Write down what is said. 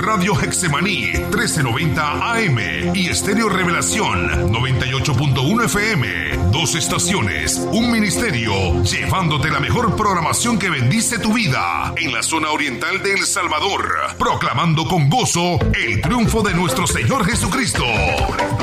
Radio Hexemaní 1390 AM y Estéreo Revelación 98.1 FM. 2 estaciones, un ministerio, llevándote la mejor programación que bendice tu vida en la zona oriental de El Salvador, proclamando con gozo el triunfo de nuestro Señor Jesucristo.